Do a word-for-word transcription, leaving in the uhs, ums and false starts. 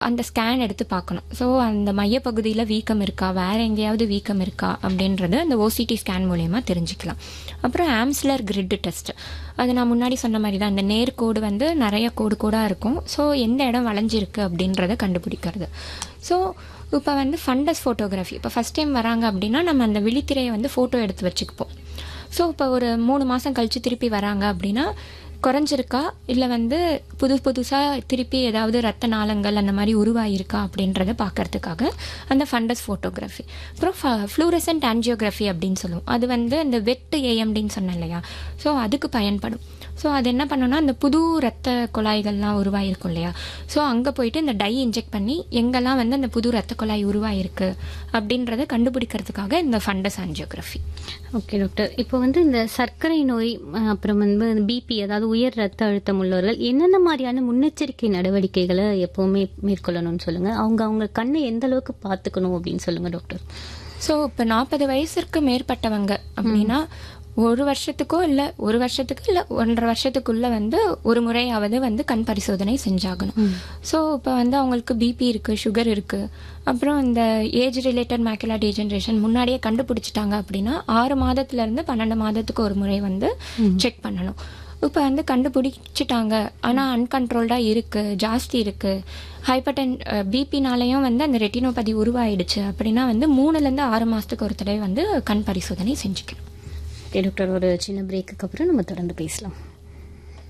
அந்த ஸ்கேன் எடுத்து பார்க்கணும். ஸோ அந்த மையப்பகுதியில் வீக்கம் இருக்கா, வேற எங்கேயாவது வீக்கம் இருக்கா அப்படின்றது அந்த ஓசிடி ஸ்கேன் மூலயமா தெரிஞ்சுக்கலாம். அப்புறம் ஆம்ஸ்லர் கிரிட் டெஸ்ட், அது நான் முன்னாடி சொன்ன மாதிரி தான், இந்த நேர்கோடு வந்து நிறைய கோடு கோடாக இருக்கும். ஸோ எந்த இடம் வளைஞ்சிருக்கு அப்படின்றத கண்டுபிடிக்கிறது. ஸோ இப்போ வந்து ஃபண்டஸ் ஃபோட்டோகிராஃபி, இப்போ ஃபஸ்ட் டைம் வராங்க அப்படின்னா நம்ம அந்த விழித்திரையை வந்து ஃபோட்டோ எடுத்து வச்சுக்குப்போம். ஸோ இப்போ ஒரு மூணு மாதம் கழித்து திருப்பி வராங்க அப்படின்னா குறைஞ்சிருக்கா இல்லை வந்து புது புதுசாக திருப்பி ஏதாவது ரத்த நாளங்கள் அந்த மாதிரி உருவாயிருக்கா அப்படின்றத பார்க்கறதுக்காக அந்த ஃபண்டஸ் ஃபோட்டோகிராஃபி. அப்புறம் ஃப்ளூரசன்ட் ஆன்ஜியோகிராஃபி அப்படின்னு சொல்லுவோம். அது வந்து அந்த வெட்டு ஏஎம்டின்னு சொன்னேன் இல்லையா, ஸோ அதுக்கு பயன்படும். ஸோ அது என்ன பண்ணோன்னா அந்த புது ரத்த குழாய்கள்லாம் உருவாயிருக்கும் இல்லையா, ஸோ அங்கே போயிட்டு இந்த டை இன்ஜெக்ட் பண்ணி எங்கெல்லாம் வந்து அந்த புது ரத்த குழாய் உருவாயிருக்கு அப்படின்றத கண்டுபிடிக்கிறதுக்காக இந்த ஃபண்டஸ் ஆன்ஜியோகிராஃபி. ஓகே டாக்டர், இப்போ வந்து இந்த சர்க்கரை நோய் அப்புறம் வந்து பிபி அதாவது உயர் ரத்த அழுத்தம் உள்ளவர்கள் என்னென்ன மாதிரியான முன்னெச்சரிக்கை நடவடிக்கைகளை எப்போவுமே மேற்கொள்ளணும்னு சொல்லுங்கள். அவங்க அவங்க கண்ணை எந்த அளவுக்கு பார்த்துக்கணும் அப்படின்னு சொல்லுங்கள் டாக்டர். ஸோ இப்போ நாற்பது வயசுக்கு மேற்பட்டவங்க அப்படின்னா ஒரு வருஷத்துக்கோ இல்லை ஒரு வருஷத்துக்கு இல்லை ஒன்றரை வருஷத்துக்குள்ள வந்து ஒரு முறையாவது வந்து கண் பரிசோதனை செஞ்சாகணும். ஸோ இப்போ வந்து அவங்களுக்கு பிபி இருக்கு, சுகர் இருக்கு, அப்புறம் இந்த ஏஜ் ரிலேட்டட் மேக்குலர் டீஜெனரேஷன் முன்னாடியே கண்டுபிடிச்சிட்டாங்க அப்படின்னா ஆறு மாதத்துல இருந்து பன்னெண்டு மாதத்துக்கு ஒரு முறை வந்து செக் பண்ணணும். இப்போ வந்து கண்டுபிடிச்சிட்டாங்க ஆனால் அன்கண்ட்ரோல்டாக இருக்குது, ஜாஸ்தி இருக்குது, ஹைப்பர் டென் பிபினாலையும் வந்து அந்த ரெட்டினோபதி உருவாயிடுச்சு அப்படின்னா வந்து மூணுலேருந்து ஆறு மாதத்துக்கு ஒரு தடவை வந்து கண் பரிசோதனை செஞ்சுக்கணும். ஓகே டாக்டர், ஒரு சின்ன பிரேக்குக்கு அப்புறம் நம்ம தொடர்ந்து பேசலாம்.